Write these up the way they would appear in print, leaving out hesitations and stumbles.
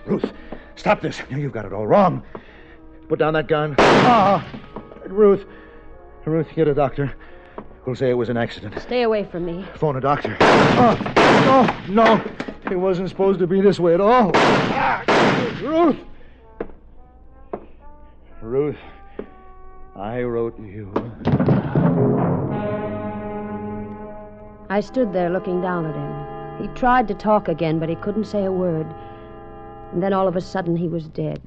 Ruth, stop this. You've got it all wrong. Put down that gun. Ruth, get a doctor. We'll say it was an accident. Stay away from me. Phone a doctor. No. It wasn't supposed to be this way at all. Ruth, I wrote you. I stood there looking down at him. He tried to talk again, but he couldn't say a word. And then all of a sudden he was dead.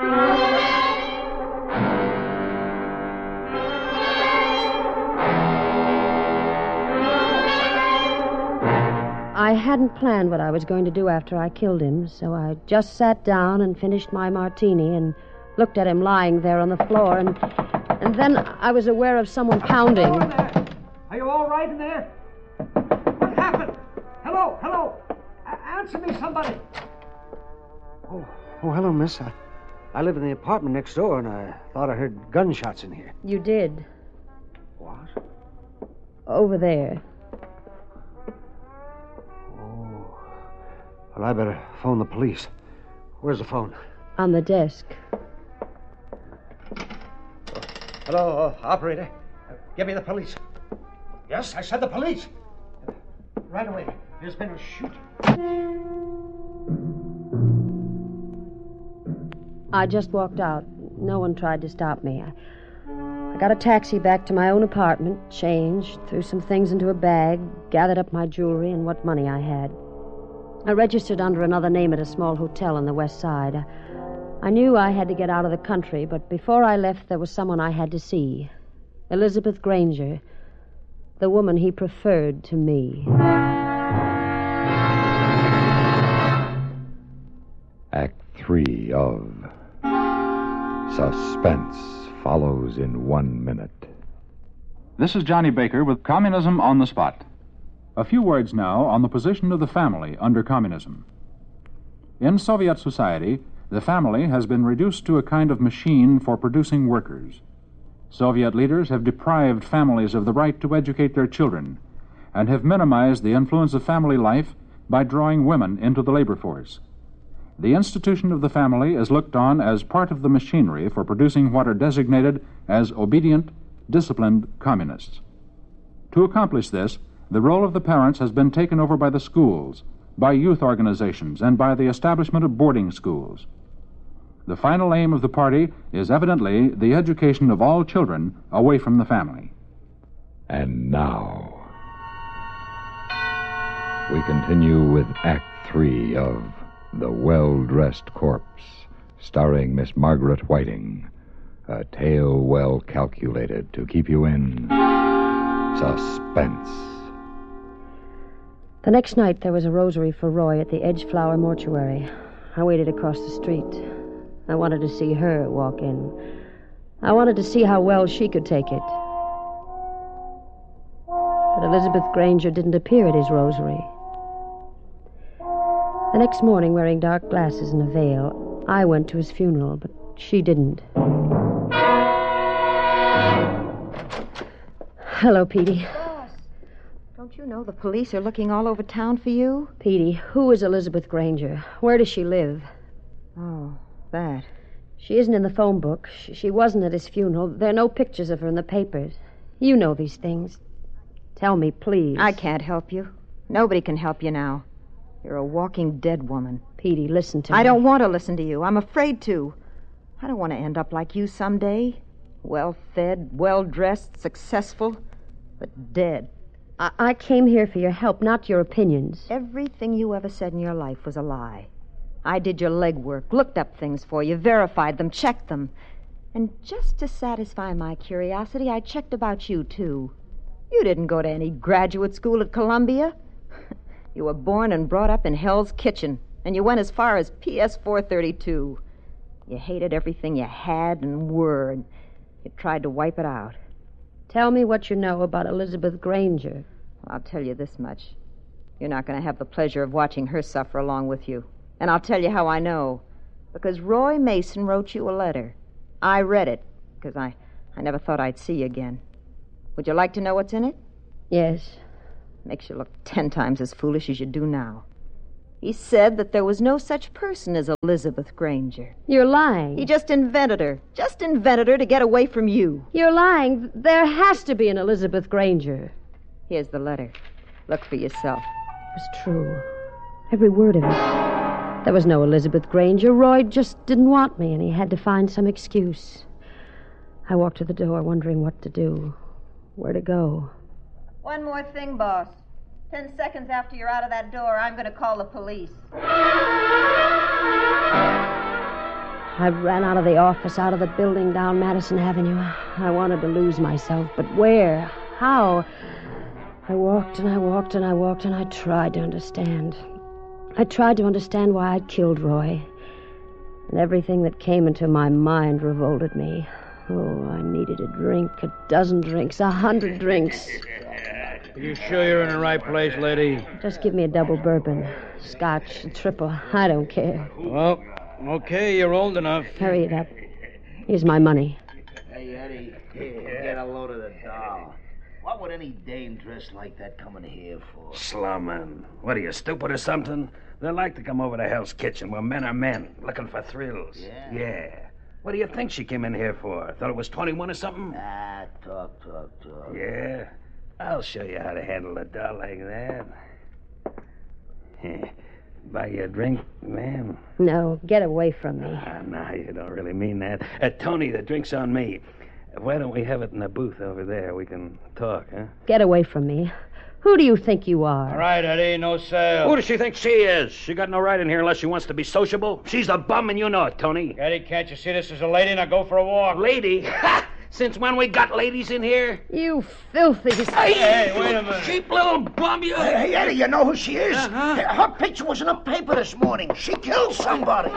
I hadn't planned what I was going to do after I killed him, so I just sat down and finished my martini and looked at him lying there on the floor, and then I was aware of someone pounding. Hello in there. Are you all right in there? What happened? Hello. Answer me, somebody. Oh, hello, miss. I live in the apartment next door, and I thought I heard gunshots in here. You did. What? Over there. Oh. Well, I better phone the police. Where's the phone? On the desk. Hello, operator. Give me the police. Yes, I said the police. Right away. There's been a shooting. I just walked out. No one tried to stop me. I got a taxi back to my own apartment, changed, threw some things into a bag, gathered up my jewelry and what money I had. I registered under another name at a small hotel on the west side. I knew I had to get out of the country, but before I left, there was someone I had to see. Elizabeth Granger, the woman he preferred to me. Act 3 of Suspense follows in 1 minute. This is Johnny Baker with Communism on the Spot. A few words now on the position of the family under communism. In Soviet society, the family has been reduced to a kind of machine for producing workers. Soviet leaders have deprived families of the right to educate their children and have minimized the influence of family life by drawing women into the labor force. The institution of the family is looked on as part of the machinery for producing what are designated as obedient, disciplined communists. To accomplish this, the role of the parents has been taken over by the schools, by youth organizations, and by the establishment of boarding schools. The final aim of the party is evidently the education of all children away from the family. And now, we continue with Act 3 of The Well-Dressed Corpse, starring Miss Margaret Whiting, a tale well calculated to keep you in suspense. The next night, there was a rosary for Roy at the Edgeflower Mortuary. I waited across the street. I wanted to see her walk in. I wanted to see how well she could take it. But Elizabeth Granger didn't appear at his rosary. The next morning, wearing dark glasses and a veil, I went to his funeral, but she didn't. Hello, Petey. Boss, don't you know the police are looking all over town for you? Petey, who is Elizabeth Granger? Where does she live? Oh, that. She isn't in the phone book. She wasn't at his funeral. There are no pictures of her in the papers. You know these things. Tell me, please. I can't help you. Nobody can help you now. You're a walking dead woman. Petey, listen to me. I don't want to listen to you. I'm afraid to. I don't want to end up like you someday. Well-fed, well-dressed, successful, but dead. I came here for your help, not your opinions. Everything you ever said in your life was a lie. I did your legwork, looked up things for you, verified them, checked them. And just to satisfy my curiosity, I checked about you, too. You didn't go to any graduate school at Columbia. You were born and brought up in Hell's Kitchen, and you went as far as PS 432. You hated everything you had and were, and you tried to wipe it out. Tell me what you know about Elizabeth Granger. I'll tell you this much. You're not going to have the pleasure of watching her suffer along with you. And I'll tell you how I know. Because Roy Mason wrote you a letter. I read it, because I never thought I'd see you again. Would you like to know what's in it? Yes. Makes you look 10 times as foolish as you do now. He said that there was no such person as Elizabeth Granger. You're lying. He just invented her. Just invented her to get away from you. You're lying. There has to be an Elizabeth Granger. Here's the letter. Look for yourself. It was true. Every word of it. There was no Elizabeth Granger. Roy just didn't want me, and he had to find some excuse. I walked to the door, wondering what to do. Where to go. One more thing, boss. 10 seconds after you're out of that door, I'm going to call the police. I ran out of the office, out of the building down Madison Avenue. I wanted to lose myself, but where? How? I walked and I walked and I walked, and I tried to understand. I tried to understand why I'd killed Roy. And everything that came into my mind revolted me. Oh, I needed a drink, a dozen drinks, 100 drinks. Are you sure you're in the right place, lady? Just give me a double bourbon. Scotch, a triple. I don't care. Well, okay, you're old enough. Hurry it up. Here's my money. Hey, Eddie, get a load of the doll. What would any dame dressed like that come in here for? Slumming. What are you, stupid or something? They like to come over to Hell's Kitchen where men are men, looking for thrills. Yeah? Yeah. What do you think she came in here for? Thought it was 21 or something? Talk. Yeah? I'll show you how to handle a doll like that. Buy you a drink, ma'am? No, get away from me. No, you don't really mean that. Tony, the drink's on me. Why don't we have it in the booth over there? We can talk, huh? Get away from me. Who do you think you are? All right, Eddie, no sale. Who does she think she is? She got no right in here unless she wants to be sociable. She's a bum, and you know it, Tony. Eddie, can't you see this is a lady? Now go for a walk. Lady? Ha! Since when we got ladies in here? You filthy... Hey, wait a minute. Cheap little bum, you... Hey, Eddie, you know who she is? Her picture was in the paper this morning. She killed somebody.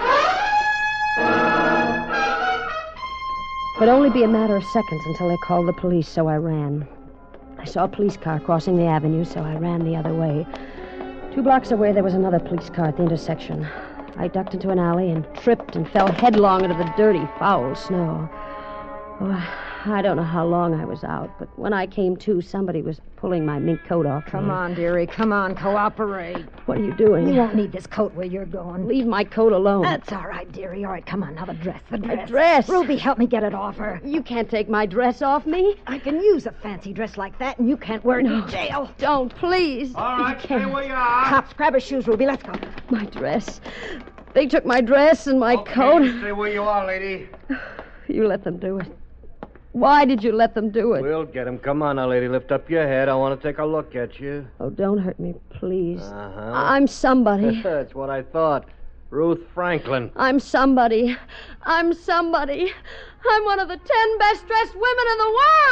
It would only be a matter of seconds until they called the police, so I ran. I saw a police car crossing the avenue, so I ran the other way. 2 blocks away, there was another police car at the intersection. I ducked into an alley and tripped and fell headlong into the dirty, foul snow. Oh, I don't know how long I was out, but when I came to, somebody was pulling my mink coat off. Come on, dearie. Come on. Cooperate. What are you doing? You won't need this coat where you're going. Leave my coat alone. That's all right, dearie. All right, come on. Now the dress. My dress? Ruby, help me get it off her. You can't take my dress off me. I can use a fancy dress like that, and you can't wear it in jail. Don't, please. All right, You stay can't. where you are. Cops, grab her shoes, Ruby. Let's go. My dress. They took my dress and my coat. Stay where you are, lady. You let them do it. Why did you let them do it? We'll get him. Come on now, lady. Lift up your head. I want to take a look at you. Oh, don't hurt me, please. Uh-huh. I'm somebody. That's what I thought. Ruth Franklin. I'm somebody. I'm somebody. I'm one of the 10 best-dressed women in the world.